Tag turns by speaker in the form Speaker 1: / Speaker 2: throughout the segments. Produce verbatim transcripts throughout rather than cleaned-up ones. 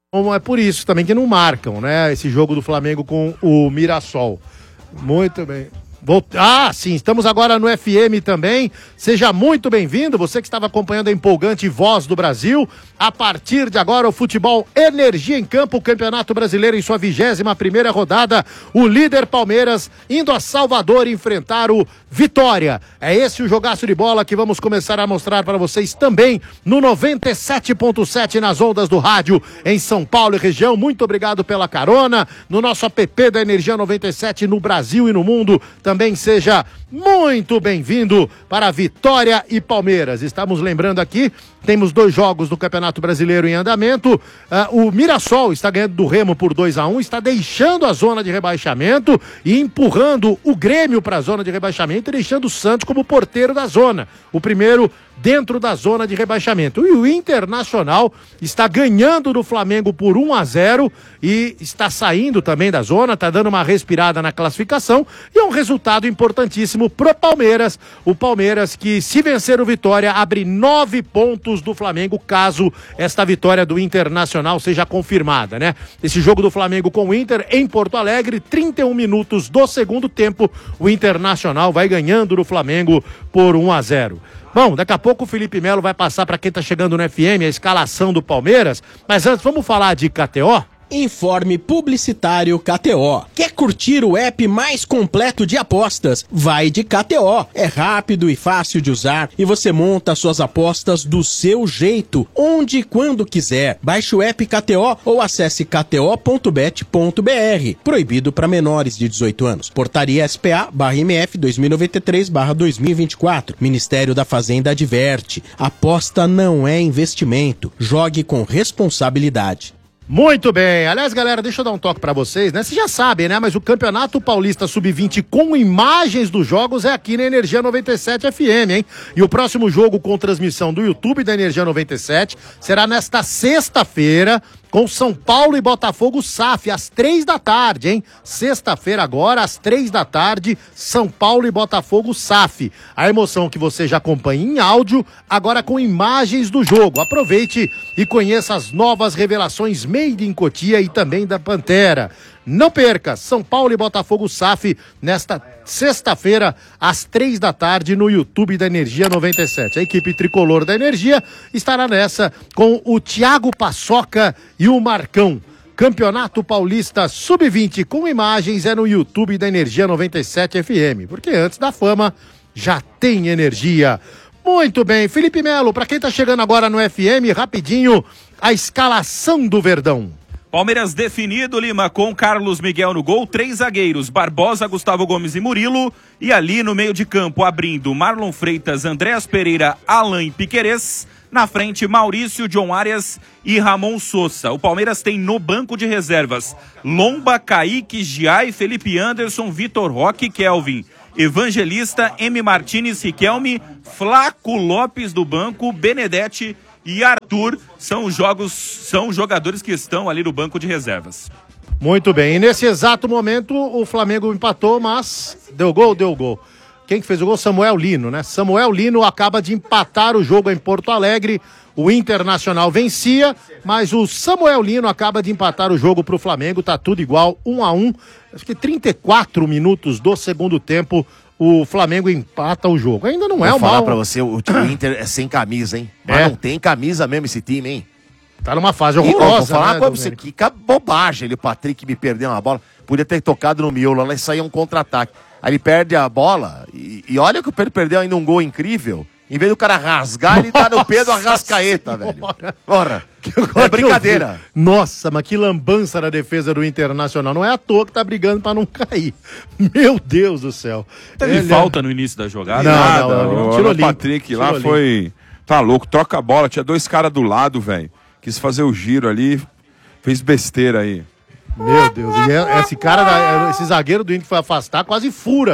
Speaker 1: É por isso também que não marcam, né? Esse jogo do Flamengo com o Mirassol. Muito bem. Volt... Ah, sim, estamos agora no F M também. Seja muito bem-vindo, você que estava acompanhando a empolgante Voz do Brasil. A partir de agora, o futebol Energia em Campo, o Campeonato Brasileiro em sua vigésima primeira rodada. O líder Palmeiras indo a Salvador enfrentar o Vitória. É esse o jogaço de bola que vamos começar a mostrar para vocês também no noventa e sete ponto sete nas ondas do rádio em São Paulo e região. Muito obrigado pela carona. No nosso app da Energia noventa e sete no Brasil e no mundo. Também seja muito bem-vindo para Vitória e Palmeiras. Estamos lembrando aqui, temos dois jogos do Campeonato Brasileiro em andamento. Uh, o Mirassol está ganhando do Remo por dois a um, está deixando a zona de rebaixamento e empurrando o Grêmio para a zona de rebaixamento e deixando o Santos como porteiro da zona. O primeiro dentro da zona de rebaixamento. E o Internacional está ganhando do Flamengo por um a zero e está saindo também da zona, está dando uma respirada na classificação e é um resultado importantíssimo pro Palmeiras. O Palmeiras que, se vencer o Vitória, abre nove pontos do Flamengo, caso esta vitória do Internacional seja confirmada, né? Esse jogo do Flamengo com o Inter em Porto Alegre, trinta e um minutos do segundo tempo, o Internacional vai ganhando do Flamengo por um a zero. Bom, daqui a pouco o Felipe Melo vai passar para quem tá chegando no F M a escalação do Palmeiras, mas antes vamos falar de K T O?
Speaker 2: Informe Publicitário K T O. Quer curtir o app mais completo de apostas? Vai de K T O. É rápido e fácil de usar e você monta suas apostas do seu jeito, onde e quando quiser. Baixe o app K T O ou acesse k t o ponto bet ponto b r. Proibido para menores de dezoito anos. Portaria S P A barra M F dois mil e noventa e três barra dois mil e vinte e quatro. Ministério da Fazenda adverte. Aposta não é investimento. Jogue com responsabilidade.
Speaker 1: Muito bem, aliás galera, deixa eu dar um toque pra vocês, né? Vocês já sabem, né? Mas o Campeonato Paulista sub vinte com imagens dos jogos é aqui na Energia noventa e sete F M, hein? E o próximo jogo com transmissão do YouTube da Energia noventa e sete será nesta sexta-feira, com São Paulo e Botafogo S A F, às três da tarde, hein? Sexta-feira agora, às três da tarde, São Paulo e Botafogo S A F. A emoção que você já acompanha em áudio, agora com imagens do jogo. Aproveite e conheça as novas revelações Made in Cotia e também da Pantera. Não perca, São Paulo e Botafogo S A F, nesta sexta-feira, às três da tarde, no YouTube da Energia noventa e sete. A equipe tricolor da Energia estará nessa com o Thiago Paçoca e o Marcão. Campeonato Paulista sub vinte com imagens é no YouTube da Energia noventa e sete F M, porque antes da fama já tem energia. Muito bem, Felipe Melo, para quem tá chegando agora no F M, rapidinho, a escalação do Verdão.
Speaker 3: Palmeiras definido, Lima, com Carlos Miguel no gol, três zagueiros, Barbosa, Gustavo Gomes e Murilo, e ali no meio de campo, abrindo Marlon Freitas, Andréas Pereira, Alain Piquerez, na frente Maurício, John Arias e Ramon Sousa. O Palmeiras tem no banco de reservas Lomba, Kaique, Giai, Felipe Anderson, Vitor Roque, Kelvin, Evangelista, M. Martínez, Riquelme, Flaco Lopes do banco, Benedetti e Arthur são os jogos, são os jogadores que estão ali no banco de reservas.
Speaker 1: Muito bem, e nesse exato momento o Flamengo empatou, mas deu gol, deu gol. Quem que fez o gol? Samuel Lino, né? Samuel Lino acaba de empatar o jogo em Porto Alegre. O Internacional vencia, mas o Samuel Lino acaba de empatar o jogo pro Flamengo. Tá tudo igual, um a um. Acho que trinta e quatro minutos do segundo tempo, o Flamengo empata o jogo. Ainda não é o mal.
Speaker 4: Vou falar pra você, o, o Inter é sem camisa, hein? Mas
Speaker 1: É.
Speaker 4: não tem camisa mesmo esse time, hein?
Speaker 1: Tá numa fase
Speaker 4: E, ó,
Speaker 1: horrorosa,
Speaker 4: vou falar
Speaker 1: né,
Speaker 4: pra você,
Speaker 1: Domênico?
Speaker 4: que bobagem ele, o Patrick, me perdeu uma bola. Podia ter tocado no miolo lá, isso aí é um contra-ataque. Aí ele perde a bola e, e olha que o Pedro perdeu ainda um gol incrível. Em vez do cara rasgar, ele tá no Pedro Arrascaeta, velho. Porra, é brincadeira.
Speaker 1: Nossa, mas que lambança na defesa do Internacional. Não é à toa que tá brigando pra não cair. Meu Deus do céu.
Speaker 3: Teve
Speaker 1: Ele-
Speaker 3: falta no início da jogada?
Speaker 1: Não,
Speaker 5: Nada,
Speaker 1: não, não,
Speaker 5: o,
Speaker 1: tiro
Speaker 5: o
Speaker 1: limpo,
Speaker 5: Patrick
Speaker 1: tiro
Speaker 5: lá
Speaker 1: limpo.
Speaker 5: foi... Tá louco, troca a bola, tinha dois caras do lado, velho. Quis fazer o giro ali, fez besteira aí.
Speaker 1: Meu Deus, e é- esse cara, da- esse zagueiro do Inter que foi afastar, quase fura.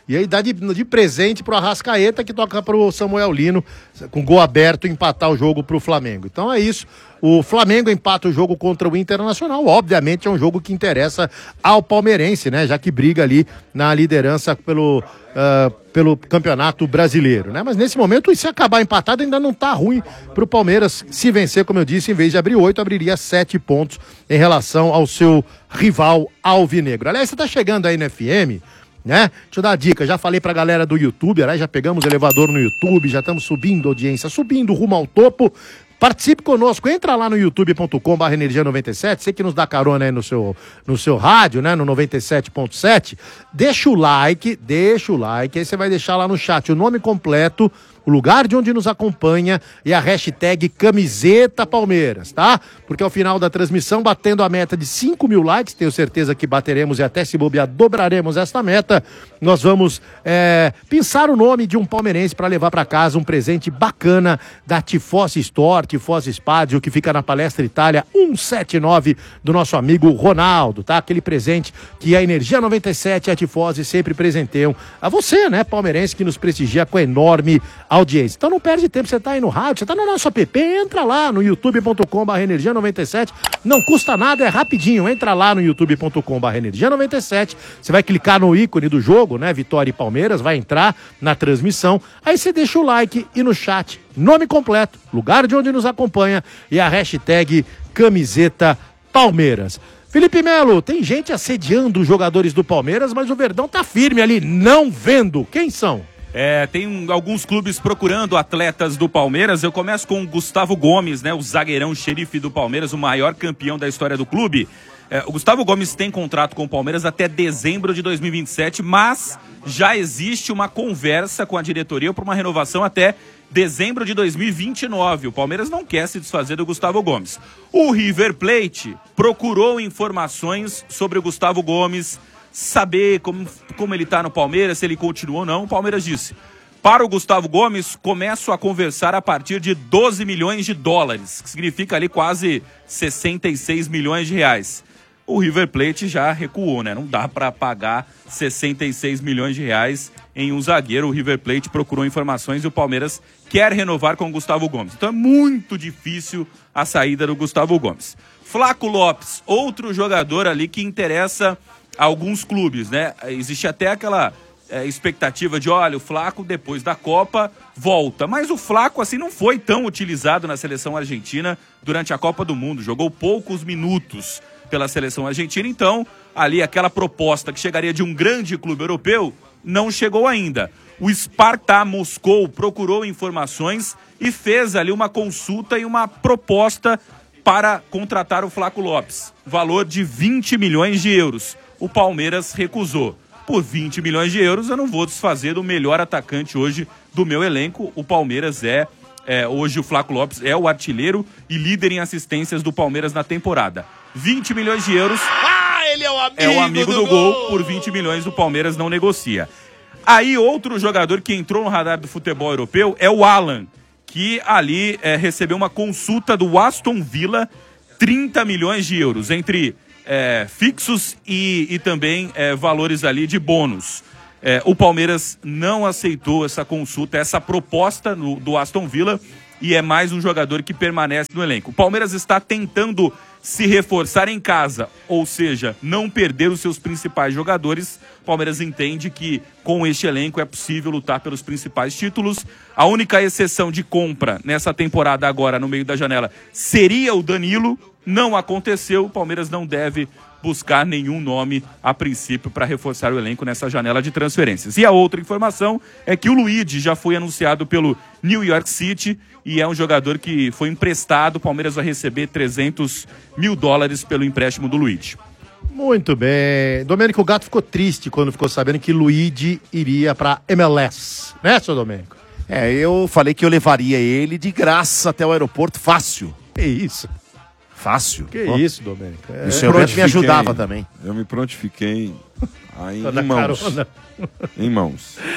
Speaker 1: E aí dá de, de presente pro Arrascaeta, que toca pro Samuel Lino, com gol aberto, empatar o jogo pro Flamengo. Então é isso. O Flamengo empata o jogo contra o Internacional. Obviamente é um jogo que interessa ao palmeirense, né? Já que briga ali na liderança pelo, uh, pelo Campeonato Brasileiro, né? Mas nesse momento, se acabar empatado, ainda não tá ruim pro Palmeiras. Se vencer, como eu disse, em vez de abrir oito, abriria sete pontos em relação ao seu rival alvinegro. Aliás, você tá chegando aí no F M, né? Deixa eu dar a dica, já falei pra galera do YouTube, né? Já pegamos o elevador no YouTube, já estamos subindo a audiência, subindo rumo ao topo. Participe conosco, entra lá no youtube ponto com barra energia noventa e sete, você que nos dá carona aí no seu, no seu rádio, né, no noventa e sete ponto sete, deixa o like, deixa o like, aí você vai deixar lá no chat o nome completo, o lugar de onde nos acompanha e a hashtag Camiseta Palmeiras, tá? Porque ao final da transmissão, batendo a meta de cinco mil likes, tenho certeza que bateremos e até se bobear, dobraremos esta meta, nós vamos é, pensar o nome de um palmeirense para levar para casa um presente bacana da Tifose Store, Tifose Spadio, que fica na Palestra Itália cento e setenta e nove do nosso amigo Ronaldo, tá? Aquele presente que a Energia noventa e sete e a Tifose sempre presenteiam a você, né, palmeirense, que nos prestigia com enorme audiência. Então não perde tempo, você tá aí no rádio, você tá no nosso app, entra lá no youtube ponto com barra energia noventa e sete, não custa nada, é rapidinho, entra lá no youtube ponto com barra energia noventa e sete, você vai clicar no ícone do jogo, né, Vitória e Palmeiras, vai entrar na transmissão, aí você deixa o like e no chat, nome completo, lugar de onde nos acompanha e a hashtag Camiseta Palmeiras. Felipe Melo, tem gente assediando os jogadores do Palmeiras, mas o Verdão tá firme ali, não vendo. Quem são?
Speaker 3: É, tem um, alguns clubes procurando atletas do Palmeiras. Eu começo com o Gustavo Gomes, né, o zagueirão xerife do Palmeiras, o maior campeão da história do clube. É, o Gustavo Gomes tem contrato com o Palmeiras até dezembro de dois mil e vinte e sete, mas já existe uma conversa com a diretoria para uma renovação até dezembro de dois mil e vinte e nove. O Palmeiras não quer se desfazer do Gustavo Gomes. O River Plate procurou informações sobre o Gustavo Gomes, saber como, como ele está no Palmeiras, se ele continua ou não. O Palmeiras disse: para o Gustavo Gomes, começo a conversar a partir de doze milhões de dólares, que significa ali quase sessenta e seis milhões de reais. O River Plate já recuou, né? Não dá para pagar sessenta e seis milhões de reais em um zagueiro. O River Plate procurou informações e o Palmeiras quer renovar com o Gustavo Gomes. Então é muito difícil a saída do Gustavo Gomes. Flaco Lopes, outro jogador ali que interessa a alguns clubes, né? Existe até aquela é, expectativa de, olha, o Flaco depois da Copa volta. Mas o Flaco, assim, não foi tão utilizado na seleção argentina durante a Copa do Mundo. Jogou poucos minutos pela seleção argentina, então ali aquela proposta que chegaria de um grande clube europeu não chegou ainda. O Spartak Moscou procurou informações e fez ali uma consulta e uma proposta para contratar o Flaco Lopes, valor de vinte milhões de euros. O Palmeiras recusou. Por vinte milhões de euros eu não vou desfazer do melhor atacante hoje do meu elenco. O Palmeiras é, é hoje o Flaco Lopes é o artilheiro e líder em assistências do Palmeiras na temporada. vinte milhões de euros.
Speaker 2: Ah, ele é o amigo,
Speaker 3: é o amigo do,
Speaker 2: do
Speaker 3: gol.
Speaker 2: gol.
Speaker 3: Por vinte milhões o Palmeiras não negocia. Aí outro jogador que entrou no radar do futebol europeu é o Alan, que ali é, recebeu uma consulta do Aston Villa, trinta milhões de euros, entre é, fixos e, e também é, valores ali de bônus. É, o Palmeiras não aceitou essa consulta, essa proposta no, do Aston Villa, e é mais um jogador que permanece no elenco. O Palmeiras está tentando se reforçar em casa, ou seja, não perder os seus principais jogadores. O Palmeiras entende que com este elenco é possível lutar pelos principais títulos. A única exceção de compra nessa temporada agora, no meio da janela, seria o Danilo. Não aconteceu, o Palmeiras não deve buscar nenhum nome a princípio para reforçar o elenco nessa janela de transferências. E a outra informação é que o Luigi já foi anunciado pelo New York City e é um jogador que foi emprestado. O Palmeiras vai receber trezentos mil dólares pelo empréstimo do Luigi.
Speaker 1: Muito bem. Domênico Gato ficou triste quando ficou sabendo que Luigi iria para M L S, né, seu Domênico?
Speaker 4: É, eu falei que eu levaria ele de graça até o aeroporto, fácil.
Speaker 1: Que isso?
Speaker 4: Fácil.
Speaker 1: Que
Speaker 4: Ó.
Speaker 1: isso, Domênico?
Speaker 4: É, o senhor Beto me ajudava também.
Speaker 5: Eu me prontifiquei aí, em
Speaker 1: Toda
Speaker 5: mãos.
Speaker 1: carona.
Speaker 5: Em mãos.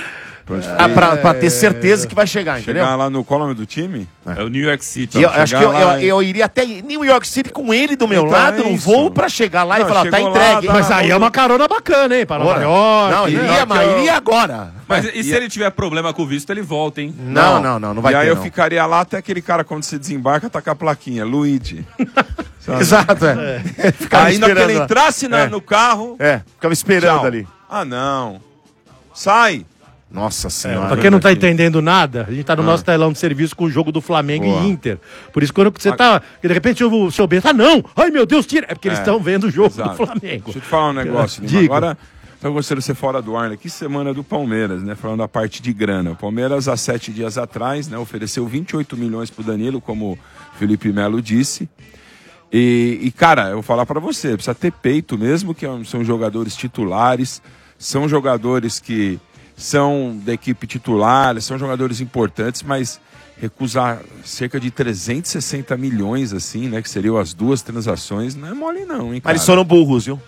Speaker 5: Pronto
Speaker 4: Ah, pra, pra ter certeza que vai chegar, entendeu?
Speaker 5: Chegar lá no qual é o nome do time?
Speaker 3: É o New York City.
Speaker 4: E eu acho que eu,
Speaker 5: lá
Speaker 4: eu,
Speaker 5: e-
Speaker 4: eu iria até New York City com ele do meu
Speaker 5: Então
Speaker 4: lado,
Speaker 5: é
Speaker 4: num
Speaker 5: isso.
Speaker 4: voo pra chegar lá e
Speaker 5: Não,
Speaker 4: falar, tá
Speaker 5: chegou lá,
Speaker 4: entregue.
Speaker 5: tá
Speaker 4: hein?
Speaker 1: Mas aí é uma carona bacana, hein? Para Nova
Speaker 4: Ora.
Speaker 1: York.
Speaker 4: Não,
Speaker 1: né?
Speaker 4: iria, mas iria agora.
Speaker 3: Mas e se ele tiver problema com o visto, ele volta, hein?
Speaker 4: Não, não, não, não vai
Speaker 5: E aí
Speaker 4: ter,
Speaker 5: eu
Speaker 4: não.
Speaker 5: ficaria lá até aquele cara, quando você desembarca, tá com a plaquinha, Luigi. Sabe?
Speaker 4: Exato, é. Ficava
Speaker 5: Aí na hora que ele
Speaker 4: lá.
Speaker 5: entrasse na-
Speaker 4: É.
Speaker 5: no carro,
Speaker 4: É, ficava esperando
Speaker 5: tchau.
Speaker 4: ali.
Speaker 5: Ah, não. Sai.
Speaker 4: Nossa senhora.
Speaker 1: Pra quem não tá entendendo nada, a gente tá no nosso telão de serviço com o jogo do Flamengo
Speaker 5: Boa.
Speaker 1: e Inter. Por isso, quando você tá. De repente o seu Bento, ah, não! Ai, meu Deus, tira! É porque eles
Speaker 5: É,
Speaker 1: estão vendo o jogo
Speaker 5: exato.
Speaker 1: do Flamengo.
Speaker 5: Deixa eu te falar um negócio, Lima.
Speaker 1: Diga.
Speaker 5: Agora, eu gostaria de ser fora do ar, né? Que semana do Palmeiras, né? Falando da parte de grana. O Palmeiras, há sete dias atrás, né? Ofereceu vinte e oito milhões pro Danilo, como o Felipe Melo disse. E, e, cara, eu vou falar pra você, precisa ter peito mesmo, que são jogadores titulares, são jogadores que são da equipe titular, são jogadores importantes, mas recusar cerca de trezentos e sessenta milhões, assim, né? Que seriam as duas transações, não é mole não, hein, cara?
Speaker 4: Mas eles foram burros, viu?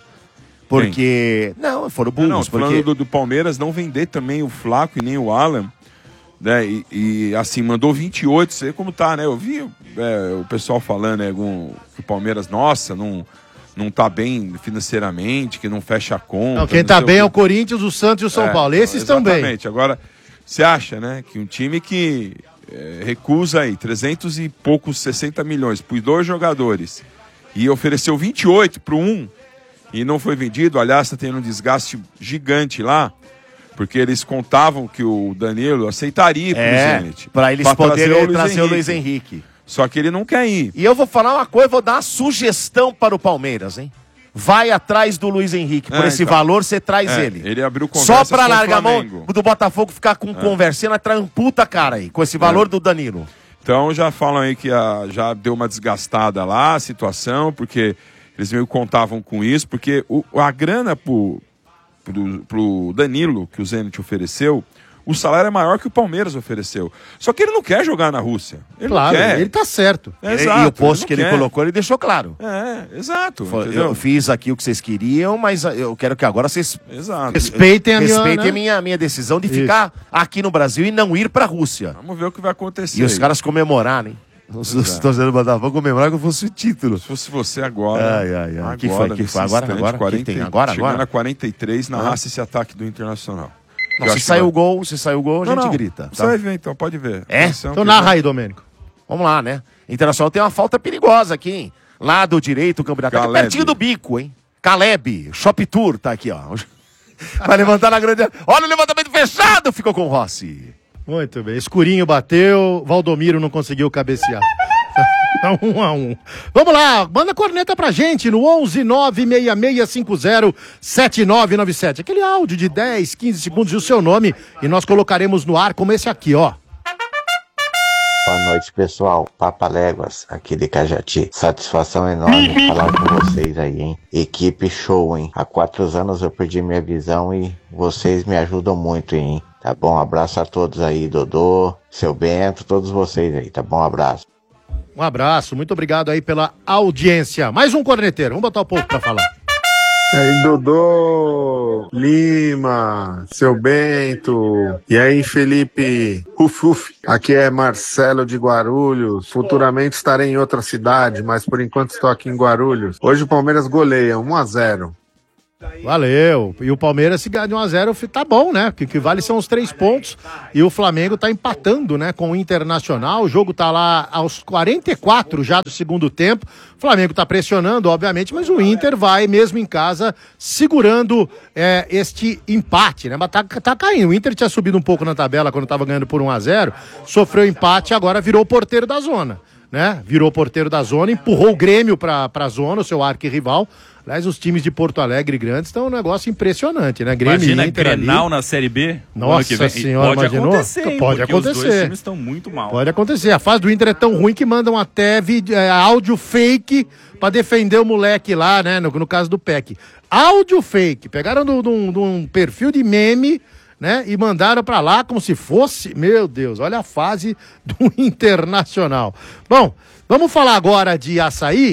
Speaker 4: Porque... Não, foram burros,
Speaker 5: Não,
Speaker 4: porque...
Speaker 5: falando do, do Palmeiras, não vender também o Flaco e nem o Alan, né? E, e, assim, mandou vinte e oito, sei como tá, né? Eu vi é, o pessoal falando, né, algum, que o Palmeiras, nossa, não, não tá bem financeiramente, que não fecha a conta.
Speaker 1: Não, quem
Speaker 5: não
Speaker 1: tá
Speaker 5: sei o
Speaker 1: bem
Speaker 5: quê.
Speaker 1: é o Corinthians, o Santos e o São
Speaker 5: É,
Speaker 1: Paulo. Esses estão bem.
Speaker 5: Exatamente. Agora, você acha, né, que um time que é, recusa aí trezentos e poucos, sessenta milhões por dois jogadores e ofereceu vinte e oito para um e não foi vendido, aliás, está tendo um desgaste gigante lá, porque eles contavam que o Danilo aceitaria ir pro
Speaker 4: É,
Speaker 5: Zenit.
Speaker 4: pra eles
Speaker 5: pra
Speaker 4: poderem
Speaker 5: Luiz
Speaker 4: trazer o Luiz Henrique.
Speaker 5: Só que ele não quer ir.
Speaker 4: E eu vou falar uma coisa, vou dar uma sugestão para o Palmeiras, hein? Vai atrás do Luiz Henrique. Por
Speaker 5: É,
Speaker 4: esse
Speaker 5: então.
Speaker 4: valor, você traz
Speaker 5: É,
Speaker 4: ele.
Speaker 5: ele abriu conversas
Speaker 4: Só pra
Speaker 5: com o
Speaker 4: largar a mão
Speaker 5: Flamengo.
Speaker 4: do Botafogo ficar com conversinha, nós traz um puta cara aí, com esse valor do Danilo.
Speaker 5: Então já falam aí que a, já deu uma desgastada lá a situação, porque eles meio que contavam com isso, porque o, a grana pro, pro, pro Danilo, que o Zenit ofereceu, o salário é maior que o Palmeiras ofereceu. Só que ele não quer jogar na Rússia. Ele
Speaker 1: Claro,
Speaker 5: não quer.
Speaker 1: ele tá certo.
Speaker 5: É,
Speaker 4: E-
Speaker 5: exato,
Speaker 4: e o post
Speaker 5: não
Speaker 4: que ele
Speaker 5: quer.
Speaker 4: colocou, ele deixou claro.
Speaker 5: É, exato.
Speaker 4: Foi,
Speaker 5: entendeu?
Speaker 4: eu fiz aqui o que vocês queriam, mas eu quero que agora vocês
Speaker 5: Exato.
Speaker 1: Respeitem a minha.
Speaker 4: respeitem
Speaker 1: né?
Speaker 4: a minha, minha decisão de
Speaker 1: Isso.
Speaker 4: ficar aqui no Brasil e não ir pra Rússia.
Speaker 5: Vamos ver o que vai acontecer.
Speaker 4: E os
Speaker 5: aí.
Speaker 4: caras comemorarem. Os, os torcedores do Botafogo comemorar como fosse o título.
Speaker 5: Se fosse você agora.
Speaker 4: Ai, ai, ai.
Speaker 5: agora,
Speaker 4: Que foi? Que
Speaker 5: nesse
Speaker 4: foi? Agora?
Speaker 5: instante,
Speaker 4: Agora? Que
Speaker 5: quarenta,
Speaker 4: tem? Agora?
Speaker 5: Chegando
Speaker 4: Agora?
Speaker 5: a quarenta e três,
Speaker 4: Ah.
Speaker 5: narrasse esse ataque do Internacional.
Speaker 4: Não,
Speaker 5: Eu
Speaker 4: se
Speaker 5: acho que
Speaker 4: sair
Speaker 5: vai.
Speaker 4: o gol, se sair o gol, a
Speaker 5: Não,
Speaker 4: gente
Speaker 5: não.
Speaker 4: grita.
Speaker 5: Você
Speaker 4: tá?
Speaker 5: vai ver então, pode ver.
Speaker 4: É?
Speaker 5: Atenção
Speaker 1: Então
Speaker 5: que
Speaker 1: narra
Speaker 5: vai-
Speaker 1: aí, Domênico.
Speaker 4: Vamos lá, né? Internacional tem uma falta perigosa aqui, hein? Lá do direito, o campo de ataque.
Speaker 5: Caleb.
Speaker 4: Pertinho do bico, hein? Caleb, Shop Tour, tá aqui, ó. Vai levantar na grande... Olha o levantamento fechado, ficou com o Rossi.
Speaker 1: Muito bem. Escurinho bateu, Valdomiro não conseguiu cabecear. Tá um a um. Vamos lá, manda corneta pra gente no onze nove seis seis cinco zero sete nove nove sete. Aquele áudio de dez, quinze segundos e o seu nome e nós colocaremos no ar como esse aqui, ó.
Speaker 6: Boa noite, pessoal. Papa Léguas, aqui de Cajati. Satisfação enorme falar com vocês aí, hein? Equipe show, hein? Há quatro anos eu perdi minha visão e vocês me ajudam muito, hein? Tá bom? Abraço a todos aí, Dodô, seu Bento, todos vocês aí, tá bom? Abraço.
Speaker 1: Um abraço, muito obrigado aí pela audiência. Mais um corneteiro, vamos botar o povo pra falar.
Speaker 7: E aí, Dodô, Lima, seu Bento, e aí, Felipe, uf, uf. Aqui é Marcelo de Guarulhos, futuramente estarei em outra cidade, mas por enquanto estou aqui em Guarulhos. Hoje o Palmeiras goleia, um a zero.
Speaker 1: Valeu. E o Palmeiras, se ganhar de um a zero, tá bom, né? O que, que vale são os três pontos. E o Flamengo tá empatando, né? Com o Internacional. O jogo tá lá aos quarenta e quatro já do segundo tempo. O Flamengo tá pressionando, obviamente, mas o Inter vai, mesmo em casa, segurando é, este empate, né? Mas tá, tá caindo. O Inter tinha subido um pouco na tabela quando tava ganhando por um a zero. Sofreu empate, agora virou o porteiro da zona, né? Virou o porteiro da zona, empurrou o Grêmio pra, pra zona, o seu arquirrival. Aliás, os times de Porto Alegre grandes estão um negócio impressionante, né? Grêmio
Speaker 3: Imagina
Speaker 1: e Inter
Speaker 3: Grenal
Speaker 1: ali.
Speaker 3: na Série B. no
Speaker 1: Nossa
Speaker 3: ano que vem. E
Speaker 1: senhora,
Speaker 3: pode
Speaker 1: imaginou?
Speaker 3: acontecer, hein,
Speaker 1: Pode
Speaker 3: porque os dois
Speaker 1: acontecer.
Speaker 3: times estão muito mal.
Speaker 1: Pode acontecer. A fase do Inter é tão ruim que mandam até vídeo, é, áudio fake pra defender o moleque lá, né? No, no caso do P E C. Áudio fake. Pegaram de um perfil de meme, né? E mandaram pra lá como se fosse... Meu Deus, olha a fase do Internacional. Bom, vamos falar agora de açaí.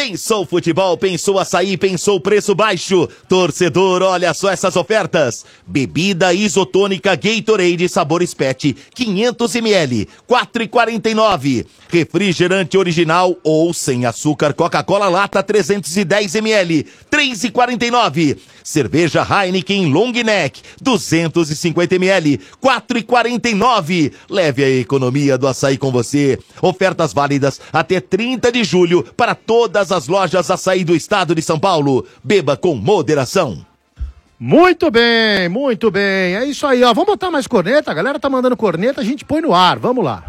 Speaker 8: Pensou futebol, pensou açaí, pensou preço baixo. Torcedor, olha só essas ofertas. Bebida isotônica Gatorade Sabores Pet, quinhentos mililitros, quatro reais e quarenta e nove centavos. Refrigerante original ou sem açúcar Coca-Cola Lata trezentos e dez mililitros, três reais e quarenta e nove centavos. Cerveja Heineken Long Neck, duzentos e cinquenta mililitros, quatro reais e quarenta e nove centavos. Leve a economia do açaí com você. Ofertas válidas até trinta de julho para todas as lojas Açaí do estado de São Paulo. Beba com moderação.
Speaker 1: Muito bem, muito bem. É isso aí, ó. Vamos botar mais corneta. A galera tá mandando corneta, a gente põe no ar. Vamos lá.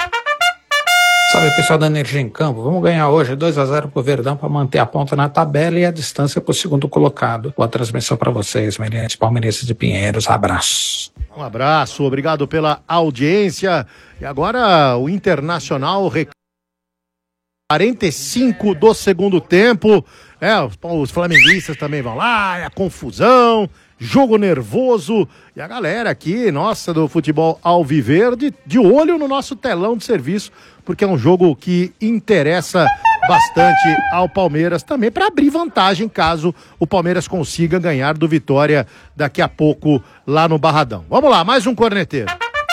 Speaker 9: Salve, pessoal da Energia em Campo. Vamos ganhar hoje dois a zero pro Verdão para manter a ponta na tabela e a distância pro segundo colocado. Boa transmissão para vocês, meninas palmeirenses de Pinheiros. Abraço.
Speaker 1: Um abraço, obrigado pela audiência. E agora o Internacional quarenta e cinco do segundo tempo. É, os, os flamenguistas também vão lá, é a confusão, jogo nervoso. E a galera aqui, nossa, do futebol alviverde, de olho no nosso telão de serviço, porque é um jogo que interessa bastante ao Palmeiras também, para abrir vantagem caso o Palmeiras consiga ganhar do Vitória daqui a pouco lá no Barradão. Vamos lá, mais um corneteiro.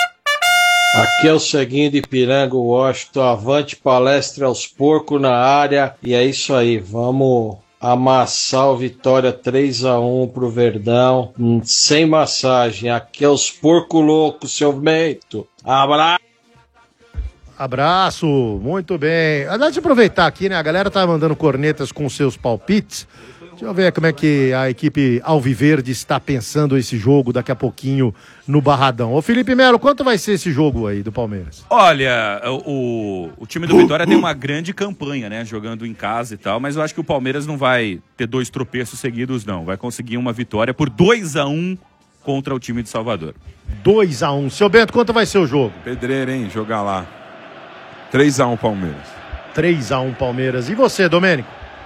Speaker 10: Aqui é o Ceguinho de Piranga, Washington, avante palestra aos porcos na área, e é isso aí, vamos amassar o Vitória três a um pro Verdão, sem massagem, aqui é os porcos loucos, seu mento, abraço!
Speaker 1: Abraço, muito bem. Deixa eu aproveitar aqui, né, a galera tá mandando cornetas com seus palpites. Deixa eu ver como é que a equipe alviverde está pensando esse jogo daqui a pouquinho no Barradão. Ô Felipe Melo, quanto vai ser esse jogo aí do Palmeiras?
Speaker 3: Olha, o, o time do Vitória tem uma grande campanha, né? Jogando em casa e tal, mas eu acho que o Palmeiras não vai ter dois tropeços seguidos, não. Vai conseguir uma vitória por dois a um contra o time de Salvador.
Speaker 1: dois a um. Seu Bento, quanto vai ser o jogo?
Speaker 5: Pedreira, hein? Jogar lá. três a um Palmeiras.
Speaker 1: três a um Palmeiras. E você, Domênico?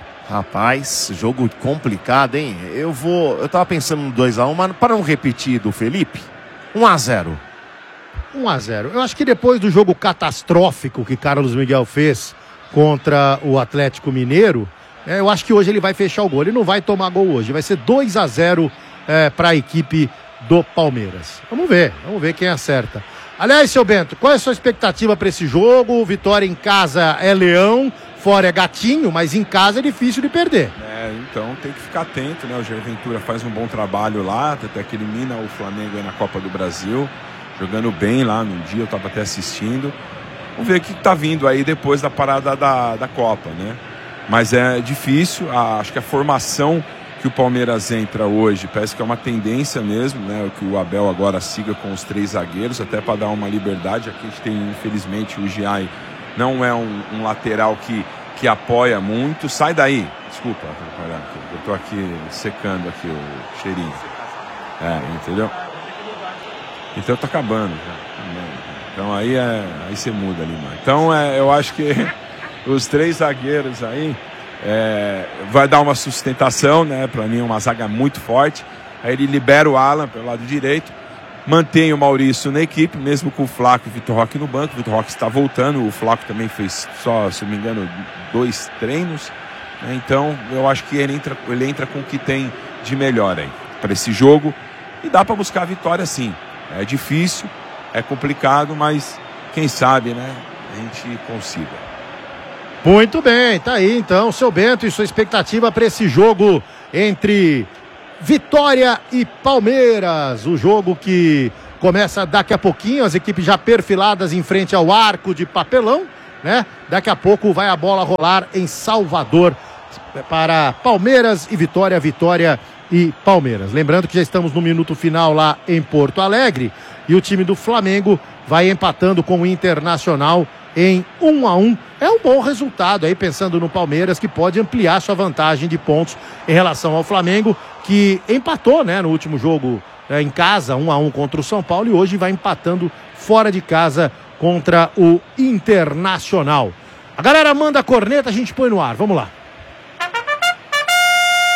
Speaker 4: Rapaz, jogo complicado, hein? Eu vou... Eu tava pensando no dois a um, mas para não repetir do Felipe, um a zero.
Speaker 1: um a zero. Eu acho que depois do jogo catastrófico que Carlos Miguel fez contra o Atlético Mineiro, é, eu acho que hoje ele vai fechar o gol. Ele não vai tomar gol hoje. Vai ser dois a zero é, para a equipe do Palmeiras. Vamos ver. Vamos ver quem acerta. Aliás, seu Bento, qual é a sua expectativa para esse jogo? Vitória em casa é leão, fora é gatinho, mas em casa é difícil de perder.
Speaker 5: É, então tem que ficar atento, né? O Jair Ventura faz um bom trabalho lá, até que elimina o Flamengo aí na Copa do Brasil, jogando bem lá no dia, eu tava até assistindo. Vamos ver o que tá vindo aí depois da parada da, da Copa, né? Mas é difícil, a, acho que a formação que o Palmeiras entra hoje, parece que é uma tendência mesmo, né? Que o Abel agora siga com os três zagueiros, até para dar uma liberdade. Aqui a gente tem, infelizmente, o Giai não é um, um lateral que, que apoia muito. Sai daí, desculpa, eu tô aqui secando aqui o cheirinho. É, entendeu? Então tá acabando. Então aí é, aí você muda ali, mano. Então é, eu acho que os três zagueiros aí É, vai dar uma sustentação, né? Para mim, uma zaga muito forte. Aí ele libera o Alan pelo lado direito, mantém o Maurício na equipe, mesmo com o Flaco e o Vitor Roque no banco. O Vitor Roque está voltando, o Flaco também fez só, se não me engano, dois treinos. Né? Então, eu acho que ele entra, ele entra com o que tem de melhor aí para esse jogo. E dá para buscar a vitória, sim. É difícil, é complicado, mas quem sabe, né? A gente consiga.
Speaker 1: Muito bem, tá aí então, seu Bento e sua expectativa para esse jogo entre Vitória e Palmeiras. O jogo que começa daqui a pouquinho, as equipes já perfiladas em frente ao arco de papelão, né? Daqui a pouco vai a bola rolar em Salvador para Palmeiras e Vitória, Vitória e Palmeiras. Lembrando que já estamos no minuto final lá em Porto Alegre e o time do Flamengo vai empatando com o Internacional em um a um. É um bom resultado aí, pensando no Palmeiras, que pode ampliar sua vantagem de pontos em relação ao Flamengo, que empatou, né, no último jogo é, em casa, um a um contra o São Paulo, e hoje vai empatando fora de casa contra o Internacional. A galera manda a corneta, a gente põe no ar, vamos lá.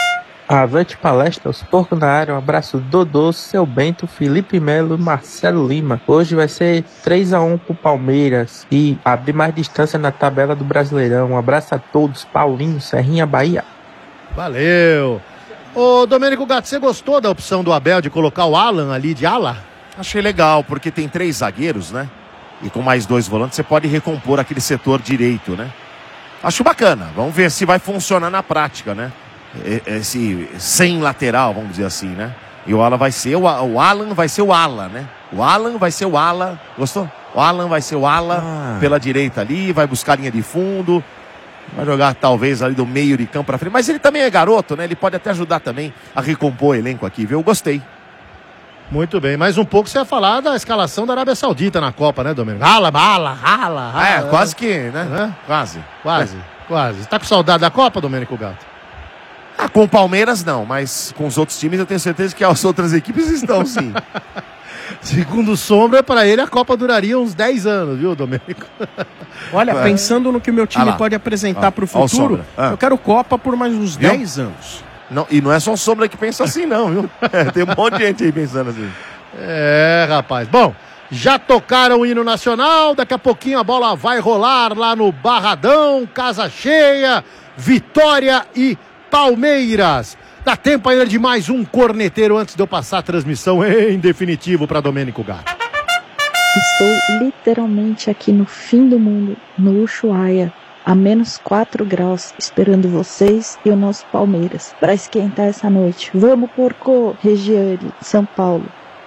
Speaker 11: Avante palestra, os porcos na área, um abraço Dodô, Seu Bento, Felipe Melo e Marcelo Lima. Hoje vai ser três a um pro Palmeiras e abrir mais distância na tabela do Brasileirão. Um abraço a todos, Paulinho, Serrinha, Bahia.
Speaker 1: Valeu! Ô, Domênico Gato, você gostou da opção do Abel de colocar o Alan ali de ala?
Speaker 4: Achei legal, porque tem três zagueiros, né? E com mais dois volantes você pode recompor aquele setor direito, né? Acho bacana. Vamos ver se vai funcionar na prática, né? Esse sem lateral, vamos dizer assim, né? E o Alan vai ser o, o Alan vai ser o ala, né? O Alan vai ser o ala. Gostou? O Alan vai ser o ala ah. pela direita ali, vai buscar linha de fundo, vai jogar talvez ali do meio de campo pra frente. Mas ele também é garoto, né? Ele pode até ajudar também a recompor o elenco aqui, viu? Eu gostei.
Speaker 1: Muito bem, mais um pouco você ia falar da escalação da Arábia Saudita na Copa, né, Domênico? Rala, rala, rala, rala.
Speaker 4: É, quase que, né? É? Quase.
Speaker 1: Quase, é. quase. Tá com saudade da Copa, Domênico Gato?
Speaker 4: Ah, com o Palmeiras não, mas com os outros times eu tenho certeza que as outras equipes estão sim.
Speaker 1: Segundo o Sombra, para ele a Copa duraria uns dez anos, viu, Domênico?
Speaker 2: Olha, é. pensando no que o meu time
Speaker 4: ah
Speaker 2: pode apresentar
Speaker 4: ah,
Speaker 2: para o futuro, ah. eu quero Copa por mais uns viu? dez anos.
Speaker 4: Não, e não é só o Sombra que pensa assim não, viu? É, tem um monte de gente aí pensando assim.
Speaker 1: É, rapaz. Bom, já tocaram o hino nacional, daqui a pouquinho a bola vai rolar lá no Barradão, casa cheia, Vitória e Palmeiras. Dá tempo ainda de mais um corneteiro antes de eu passar a transmissão em definitivo para Domênico Gato.
Speaker 12: Estou literalmente aqui no fim do mundo, no Ushuaia, a menos quatro graus, esperando vocês e o nosso Palmeiras para esquentar essa noite. Vamos, porco! Regiane, São Paulo.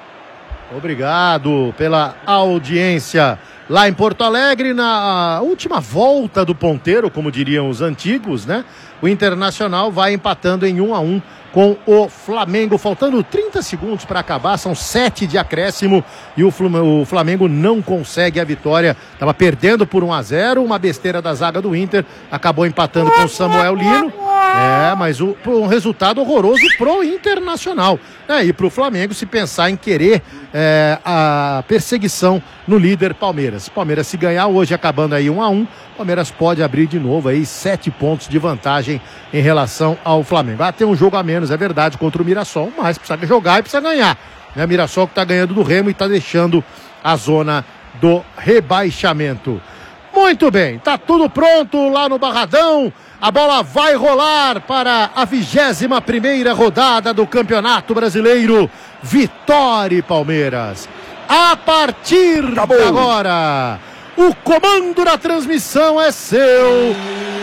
Speaker 1: Obrigado pela audiência. Lá em Porto Alegre, na última volta do ponteiro, como diriam os antigos, né? O Internacional vai empatando em um a um com o Flamengo, faltando trinta segundos para acabar, são sete de acréscimo e o Flamengo não consegue a vitória, estava perdendo por um a zero, uma besteira da zaga do Inter, acabou empatando com o Samuel Lino, é, mas o, um resultado horroroso pro Internacional, né? E pro Flamengo se pensar em querer é, a perseguição no líder Palmeiras. Palmeiras se ganhar hoje, acabando aí um a um, Palmeiras pode abrir de novo aí sete pontos de vantagem em relação ao Flamengo. Vai ter um jogo a menos, é verdade, contra o Mirassol, mas precisa jogar e precisa ganhar. Né? Mirassol que tá ganhando do Remo e tá deixando a zona do rebaixamento. Muito bem, tá tudo pronto lá no Barradão. A bola vai rolar para a vigésima primeira rodada do Campeonato Brasileiro. Vitória e Palmeiras. A partir Acabou. de agora, o comando da transmissão é seu,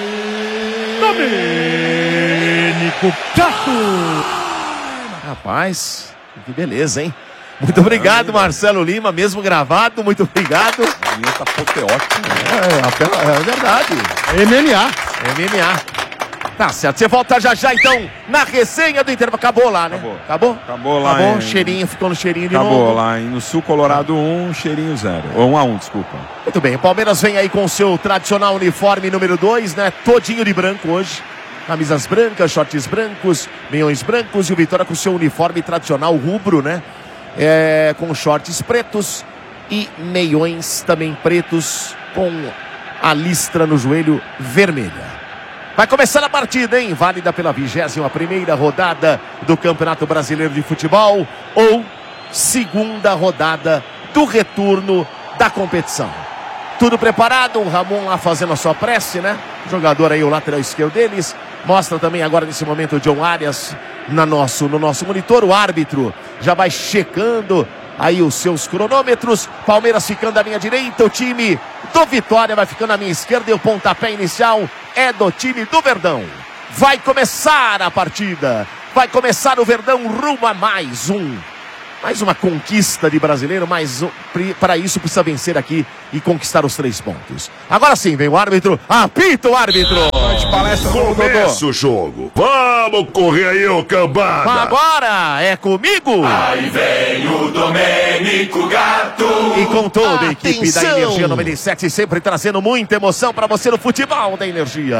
Speaker 1: Domênico Gato.
Speaker 4: Rapaz, que beleza, hein? Muito obrigado, Marcelo Lima, mesmo gravado, muito obrigado.
Speaker 5: A minha tá apoteótica.
Speaker 4: É, é verdade.
Speaker 1: M M A.
Speaker 4: M M A. Tá certo, você volta já já então na resenha do Inter. Acabou lá, né?
Speaker 5: Acabou.
Speaker 4: Acabou?
Speaker 5: Acabou lá.
Speaker 4: Acabou,
Speaker 5: em...
Speaker 4: cheirinho, ficou no cheirinho de
Speaker 5: Acabou
Speaker 4: novo.
Speaker 5: Acabou lá em, no Sul Colorado um, cheirinho zero. Ou um a um, desculpa.
Speaker 4: Muito bem, o Palmeiras vem aí com o seu tradicional uniforme número dois, né? Todinho de branco hoje. Camisas brancas, shorts brancos, meiões brancos e o Vitória com o seu uniforme tradicional rubro, né? É, com shorts pretos e meiões também pretos com a listra no joelho vermelha. Vai começar a partida, hein? Válida pela vigésima primeira rodada do Campeonato Brasileiro de Futebol ou segunda rodada do retorno da competição. Tudo preparado, o Ramon lá fazendo a sua prece, né? O jogador aí, o lateral esquerdo deles. Mostra também agora nesse momento o John Arias na nosso, no nosso monitor. O árbitro já vai checando aí os seus cronômetros. Palmeiras ficando à minha direita, o time do Vitória vai ficando à minha esquerda e o pontapé inicial é do time do Verdão. Vai começar a partida, vai começar o Verdão rumo a mais um. Mais uma conquista de brasileiro, mas para isso precisa vencer aqui e conquistar os três pontos. Agora sim, vem o árbitro, apita o árbitro.
Speaker 13: Começa o jogo. Vamos correr aí, ô cambada.
Speaker 4: Agora é comigo.
Speaker 14: Aí vem o Domênico Gato.
Speaker 4: E com toda a equipe
Speaker 14: Atenção.
Speaker 4: da Energia noventa e sete, sempre trazendo muita emoção para você no futebol da Energia.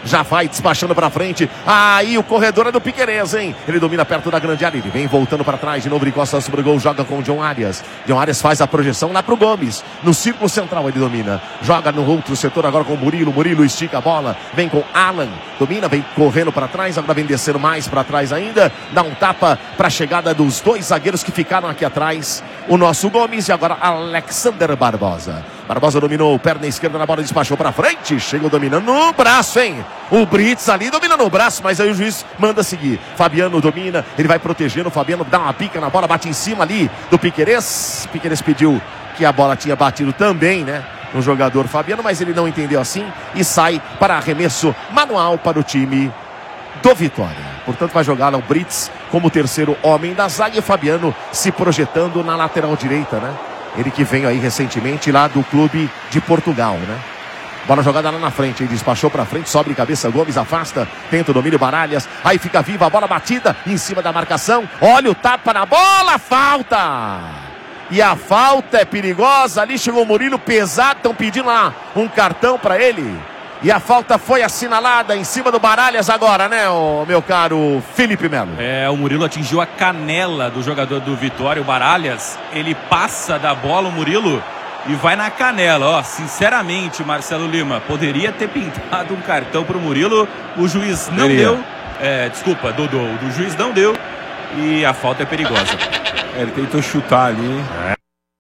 Speaker 4: já vai despachando pra frente. Aí o corredor é do Piquerez, hein? Ele domina perto da grande área, ele vem voltando pra trás, de novo de costas sobre o gol, joga com o John Arias. John Arias faz a projeção lá pro Gomes, no círculo central ele domina, joga no outro setor agora com o Murilo, Murilo estica a bola, vem com Alan, domina, vem correndo pra trás, agora vem descendo mais pra trás ainda, dá um tapa pra chegada dos dois zagueiros que ficaram aqui atrás, o nosso Gomes e agora Alexander Barbosa. Barbosa dominou, perna esquerda na bola, despachou pra frente, chegou dominando no braço, hein? O Brits ali domina no braço, mas aí o juiz manda seguir. Fabiano domina, ele vai protegendo, o Fabiano dá uma pica na bola, bate em cima ali do Piquerez. Piquerez pediu que a bola tinha batido também, né? No jogador Fabiano, mas ele não entendeu assim e sai para arremesso manual para o time do Vitória. Portanto, vai jogar lá o Brits como terceiro homem da zaga e o Fabiano se projetando na lateral direita, né? Ele que veio aí recentemente lá do clube de Portugal, né? Bola jogada lá na frente, ele despachou pra frente, sobe de cabeça, Gomes afasta, tenta o domínio, Baralhas, aí fica viva a bola batida em cima da marcação, olha o tapa na bola, falta! E a falta é perigosa, ali chegou o Murilo pesado, estão pedindo lá um cartão pra ele. E a falta foi assinalada em cima do Baralhas agora, né, o meu caro Felipe Melo?
Speaker 3: É, o Murilo atingiu a canela do jogador do Vitória, o Baralhas. Ele passa da bola, o Murilo, e vai na canela. Ó, sinceramente, Marcelo Lima, poderia ter pintado um cartão pro Murilo. O juiz não
Speaker 5: Teria.
Speaker 3: deu. É, desculpa, Dodô, o juiz não deu. E a falta é perigosa.
Speaker 5: É, ele tentou chutar ali. É.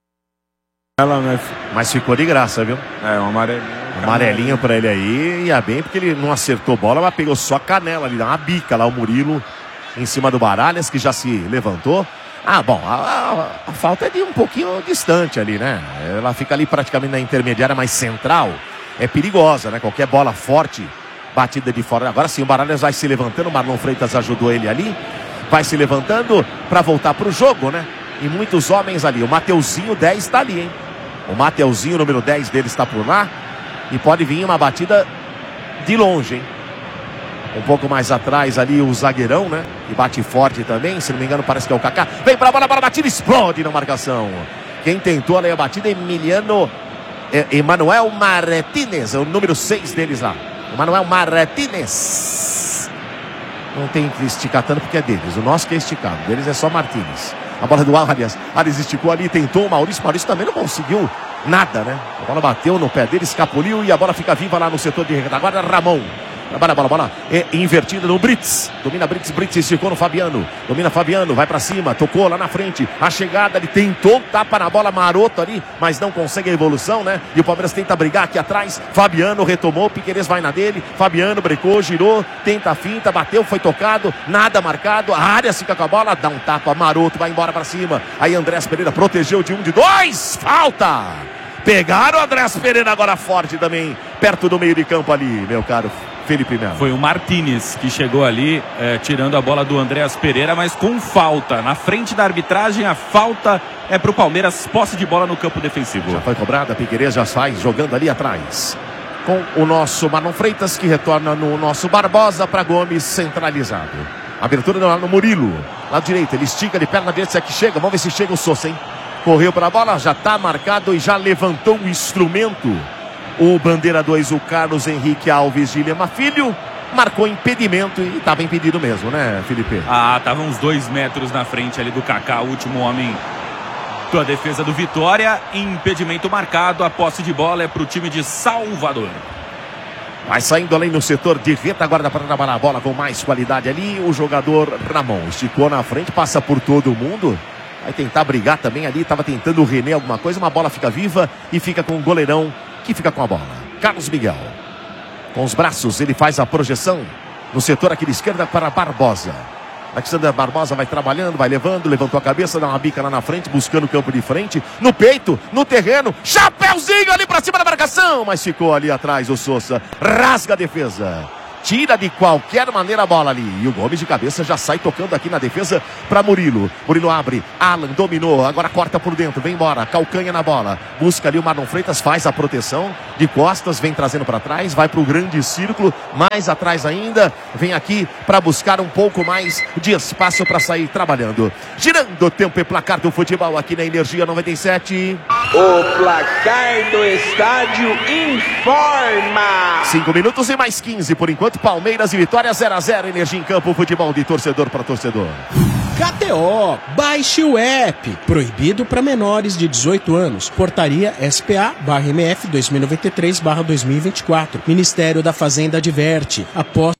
Speaker 5: Ela, né?
Speaker 4: Mas ficou de graça, viu?
Speaker 5: É, um amarelinho.
Speaker 4: Amarelinho pra ele aí, ia bem porque ele não acertou bola, mas pegou só a canela ali, dá uma bica lá o Murilo em cima do Baralhas, que já se levantou. Ah, bom, a, a, a falta é de um pouquinho distante ali, né? Ela fica ali praticamente na intermediária mais central, é perigosa, né? Qualquer bola forte, batida de fora. Agora sim, o Baralhas vai se levantando, o Marlon Freitas ajudou ele ali, vai se levantando pra voltar pro jogo, né? E muitos homens ali, o Mateuzinho dez tá ali, hein? O Mateuzinho, número dez dele, está por lá. E pode vir uma batida de longe, hein? Um pouco mais atrás ali o zagueirão, né? E bate forte também, se não me engano parece que é o Kaká. Vem pra bola, bola batida, explode na marcação. Quem tentou ali a batida é Emiliano é, Emanuel Martínez, é o número seis deles lá. Emanuel Martínez. Não tem que esticar tanto porque é deles. O nosso que é esticado, deles é só Martínez. A bola do Arias, Arias esticou ali, tentou o Maurício, Maurício também não conseguiu nada, né? A bola bateu no pé dele, escapuliu e a bola fica viva lá no setor de retaguarda. Ramon. Trabalha a bola, bola é invertida no Brits. Domina Brits, Brits esticou no Fabiano. Domina Fabiano, vai pra cima, tocou lá na frente. A chegada, ele tentou, tapa na bola, maroto ali, mas não consegue a evolução, né? E o Palmeiras tenta brigar aqui atrás. Fabiano retomou, Piquerez vai na dele. Fabiano brecou, girou, tenta a finta, bateu, foi tocado, nada marcado. A área fica com a bola, dá um tapa, maroto, vai embora pra cima. Aí Andrés Pereira protegeu de um, de dois, falta! Pegaram o Andrés Pereira agora forte também, perto do meio de campo ali, meu caro Felipe Melo.
Speaker 3: Foi o Martínez que chegou ali, é, tirando a bola do Andrés Pereira, mas com falta. Na frente da arbitragem, a falta é pro Palmeiras, posse de bola no campo defensivo.
Speaker 4: Já foi cobrada, Piquerez já sai jogando ali atrás. Com o nosso Marlon Freitas, que retorna no nosso Barbosa para Gomes, centralizado. Abertura no, no Murilo, lado direito, ele estica de perna direita, se é que chega, vamos ver se chega o Sousa, hein? Correu para a bola, já está marcado e já levantou o instrumento. O bandeira dois, o Carlos Henrique Alves de Lima Filho, marcou impedimento e estava impedido mesmo, né, Felipe?
Speaker 3: Ah, estava uns dois metros na frente ali do Kaká, o último homem da defesa do Vitória. Impedimento marcado, a posse de bola é para o time de Salvador.
Speaker 4: Vai saindo além no setor de retaguarda para trabalhar a bola com mais qualidade ali. O jogador Ramon esticou na frente, passa por todo mundo. Vai tentar brigar também ali, estava tentando o René alguma coisa, uma bola fica viva e fica com o goleirão que fica com a bola. Carlos Miguel. Com os braços, ele faz a projeção no setor aqui de esquerda para Barbosa. Alexander Barbosa vai trabalhando, vai levando, levantou a cabeça, dá uma bica lá na frente, buscando o campo de frente, no peito, no terreno, chapéuzinho ali para cima da marcação, mas ficou ali atrás o Sousa, rasga a defesa. Tira de qualquer maneira a bola ali. E o Gomes de cabeça já sai tocando aqui na defesa para Murilo. Murilo abre. Alan dominou. Agora corta por dentro. Vem embora. Calcanha na bola. Busca ali o Marlon Freitas. Faz a proteção de costas. Vem trazendo para trás. Vai para o grande círculo. Mais atrás ainda. Vem aqui para buscar um pouco mais de espaço para sair trabalhando. Girando o tempo e placar do futebol aqui na Energia noventa e sete.
Speaker 15: O placar do estádio informa.
Speaker 4: Cinco minutos e mais quinze por enquanto. enquanto Palmeiras e Vitória zero a zero. Energia em campo, futebol de torcedor para torcedor.
Speaker 2: K T O, baixe o app. Proibido para menores de dezoito anos. Portaria S P A barra M F dois mil e noventa e três barra dois mil e vinte e quatro. Ministério da Fazenda adverte. Após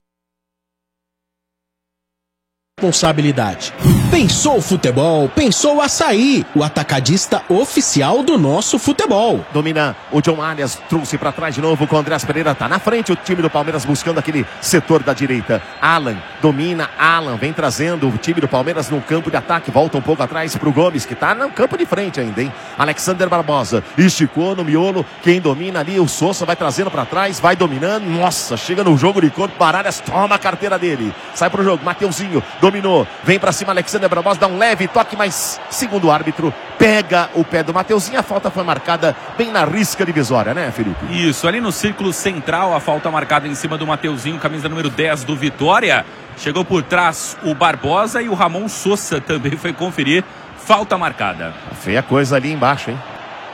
Speaker 2: responsabilidade. Pensou futebol? Pensou Açaí, o atacadista oficial do nosso futebol.
Speaker 4: Domina o John Arias, trouxe pra trás de novo com o Andrés Pereira, tá na frente o time do Palmeiras buscando aquele setor da direita. Alan, domina, Alan vem trazendo o time do Palmeiras no campo de ataque, volta um pouco atrás pro Gomes, que tá no campo de frente ainda, hein? Alexander Barbosa, esticou no miolo, quem domina ali, o Sousa vai trazendo pra trás, vai dominando, nossa, chega no jogo de corpo, Baralhas toma a carteira dele, sai pro jogo, Mateuzinho, dominou, vem pra cima Alexander Barbosa, dá um leve toque, mas segundo o árbitro, pega o pé do Mateuzinho. A falta foi marcada bem na risca divisória, né, Felipe?
Speaker 3: Isso, ali no círculo central, a falta marcada em cima do Mateuzinho, camisa número dez do Vitória. Chegou por trás o Barbosa e o Ramon Sousa também foi conferir. Falta marcada.
Speaker 4: Feia coisa ali embaixo, hein?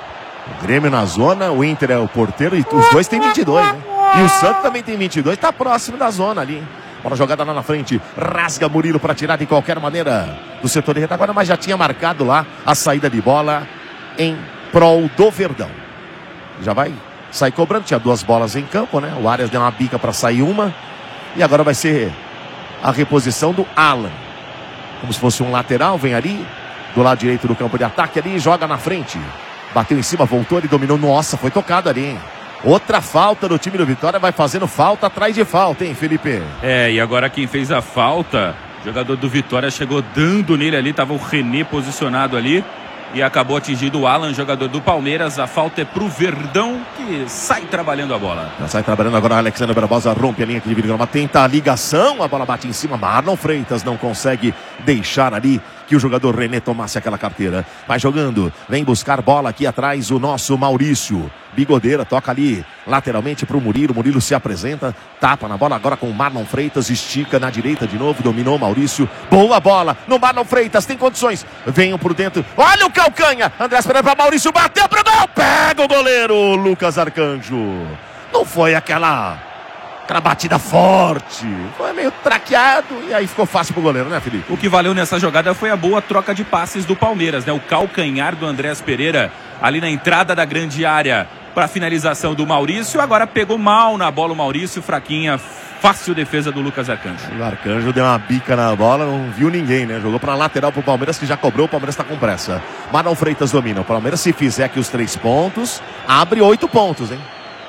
Speaker 4: O Grêmio na zona, o Inter é o porteiro e os dois têm vinte e dois, né? E o Santos também tem vinte e dois, tá próximo da zona ali, hein? Bola jogada lá na frente, rasga Murilo para tirar de qualquer maneira do setor de retaguarda, mas já tinha marcado lá a saída de bola em prol do Verdão. Já vai sair cobrando, tinha duas bolas em campo, né? O Arias deu uma bica para sair uma e agora vai ser a reposição do Alan. Como se fosse um lateral, vem ali do lado direito do campo de ataque ali, joga na frente. Bateu em cima, voltou, ele dominou, nossa, foi tocado ali, hein? Outra falta do time do Vitória, vai fazendo falta atrás de falta, hein, Felipe?
Speaker 3: É, e agora quem fez a falta, o jogador do Vitória chegou dando nele ali, tava o René posicionado ali e acabou atingindo o Alan, jogador do Palmeiras. A falta é pro Verdão, que sai trabalhando a bola.
Speaker 4: Já sai trabalhando agora, Alexandre Barbosa rompe a linha aqui de Virgama, tenta a ligação, a bola bate em cima, Marlon Freitas não consegue deixar ali que o jogador René tomasse aquela carteira. Vai jogando, vem buscar bola aqui atrás o nosso Maurício. Bigodeira, toca ali lateralmente pro Murilo, Murilo se apresenta, tapa na bola agora com o Marlon Freitas, estica na direita de novo, dominou Maurício, boa bola no Marlon Freitas, tem condições, venham por dentro, olha o calcanha, Andrés Pereira para Maurício, bateu pro gol, pega o goleiro Lucas Arcanjo. Não foi aquela aquela batida forte, foi meio traqueado e aí ficou fácil pro goleiro, né, Felipe?
Speaker 3: O que valeu nessa jogada foi a boa troca de passes do Palmeiras, né? O calcanhar do Andrés Pereira ali na entrada da grande área para finalização do Maurício, agora pegou mal na bola o Maurício, fraquinha, fácil defesa do Lucas Arcanjo.
Speaker 4: O Arcanjo deu uma bica na bola, não viu ninguém, né? Jogou para lateral pro Palmeiras, que já cobrou, o Palmeiras tá com pressa. Marlon Freitas domina, o Palmeiras se fizer aqui os três pontos, abre oito pontos, hein?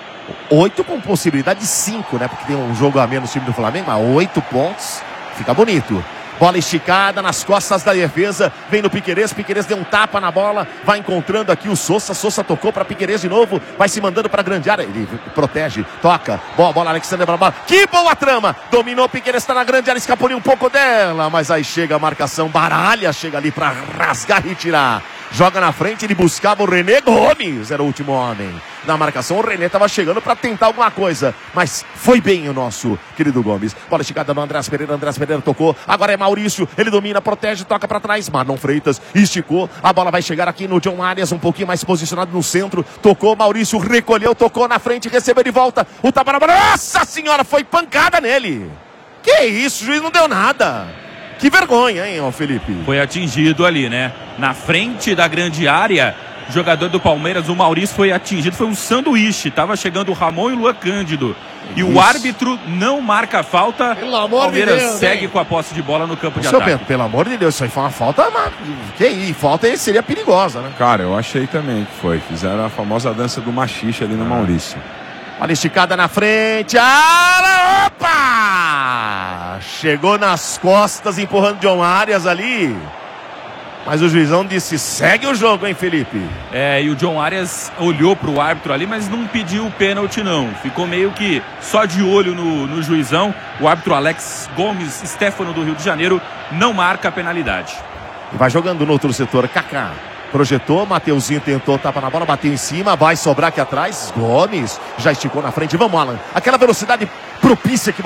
Speaker 4: Oito com possibilidade de cinco, né? Porque tem um jogo a menos no time do Flamengo, mas oito pontos, fica bonito. Bola esticada nas costas da defesa, vem no Piquerez, Piquerez deu um tapa na bola, vai encontrando aqui o Sousa, Sousa tocou para Piquerez de novo, vai se mandando para a grande área, ele protege, toca, boa bola, Alexander Barbosa, que boa trama, dominou, Piquerez está na grande área, escapuliu um pouco dela, mas aí chega a marcação, Baralha chega ali para rasgar e tirar. Joga na frente, ele buscava o René Gomes, era o último homem. Na marcação, o René estava chegando para tentar alguma coisa, mas foi bem o nosso querido Gomes. Bola esticada no Andrés Pereira, Andrés Pereira tocou, agora é Maurício, ele domina, protege, toca para trás, Marlon Freitas esticou, a bola vai chegar aqui no John Arias, um pouquinho mais posicionado no centro, tocou, Maurício recolheu, tocou na frente, recebeu de volta, o tapa na bola, nossa senhora, foi pancada nele. Que isso, o juiz não deu nada. Que vergonha, hein, ó, Felipe?
Speaker 3: Foi atingido ali, né? Na frente da grande área, o jogador do Palmeiras, o Maurício, foi atingido. Foi um sanduíche. Tava chegando o Ramon e o Luan Cândido. E Isso. o árbitro não marca a falta. Pelo amor Palmeiras de Deus, segue hein? com a posse de bola no campo de
Speaker 4: Seu
Speaker 3: ataque.
Speaker 4: Bento, pelo amor de Deus, isso aí foi uma falta. Mas... Que aí, falta aí seria perigosa, né?
Speaker 5: Cara, eu achei também que foi. Fizeram a famosa dança do machixe ali no ah. Maurício.
Speaker 4: Olha, esticada na frente. Ah, opa! Chegou nas costas, empurrando John Arias ali. Mas o juizão disse, segue o jogo, hein, Felipe?
Speaker 3: É, e o John Arias olhou pro árbitro ali, mas não pediu o pênalti, não. Ficou meio que só de olho no, no juizão. O árbitro Alex Gomes Stefano do Rio de Janeiro não marca a penalidade.
Speaker 4: Vai jogando no outro setor, Kaká. Projetou, Mateuzinho tentou, tapa na bola, bateu em cima, vai sobrar aqui atrás. Gomes já esticou na frente. Vamos, Alan. Aquela velocidade propícia que